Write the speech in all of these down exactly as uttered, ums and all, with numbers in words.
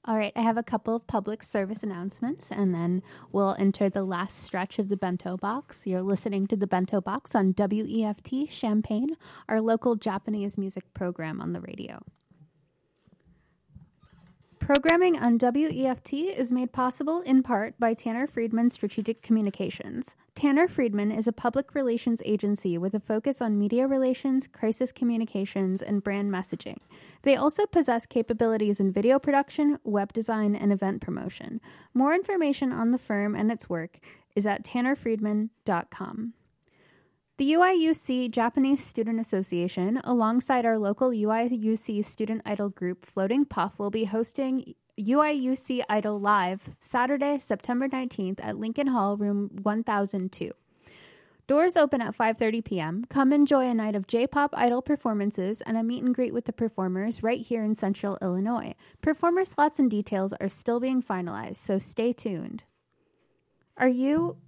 All right, I have a couple of public service announcements, and then we'll enter the last stretch of the Bento Box. You're listening to the Bento Box on W E F T Champaign, our local Japanese music program on the radio. Programming on W E F T is made possible in part by Tanner Friedman Strategic Communications. Tanner Friedman is a public relations agency with a focus on media relations, crisis communications, and brand messaging. They also possess capabilities in video production, web design, and event promotion. More information on the firm and its work is at tanner friedman dot com. The U I U C Japanese Student Association, alongside our local U I U C Student Idol group Floating Puff, will be hosting U I U C Idol Live Saturday, September nineteenth at Lincoln Hall, room one thousand two. Doors open at five thirty p.m. Come enjoy a night of J-pop idol performances and a meet and greet with the performers right here in Central Illinois. Performer slots and details are still being finalized, so stay tuned. Are you...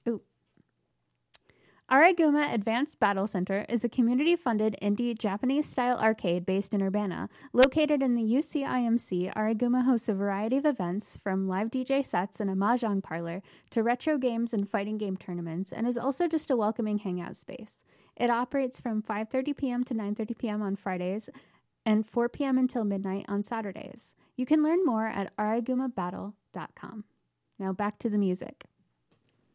Araguma Advanced Battle Center is a community-funded indie Japanese-style arcade based in Urbana. Located in the U C I M C, Araguma hosts a variety of events, from live D J sets and a mahjong parlor to retro games and fighting game tournaments, and is also just a welcoming hangout space. It operates from five thirty p.m. to nine thirty p.m. on Fridays and four p.m. until midnight on Saturdays. You can learn more at araguma battle dot com. Now back to the music.